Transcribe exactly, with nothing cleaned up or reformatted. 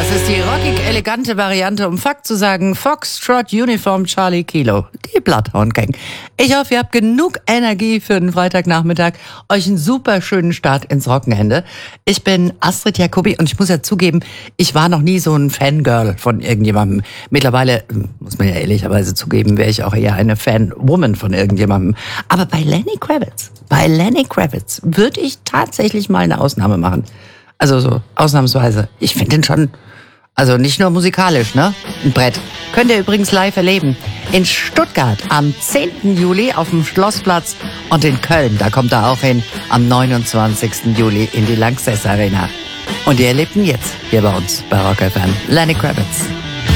Das ist die rockig-elegante Variante, um Fakt zu sagen, Foxtrot Uniform Charlie Kilo, die Bloodhound Gang. Ich hoffe, ihr habt genug Energie für den Freitagnachmittag, euch einen super schönen Start ins Wochenende. Ich bin Astrid Jacobi und ich muss ja zugeben, ich war noch nie so ein Fangirl von irgendjemandem. Mittlerweile, muss man ja ehrlicherweise zugeben, wäre ich auch eher eine Fanwoman von irgendjemandem. Aber bei Lenny Kravitz, bei Lenny Kravitz würde ich tatsächlich mal eine Ausnahme machen. Also so, ausnahmsweise. Ich finde den schon, also nicht nur musikalisch, ne? Ein Brett. Könnt ihr übrigens live erleben. In Stuttgart am zehnten Juli auf dem Schlossplatz und in Köln, da kommt er auch hin, am neunundzwanzigsten Juli in die Lanxess Arena. Und ihr erlebt ihn jetzt hier bei uns bei Rock F M. Lenny Kravitz.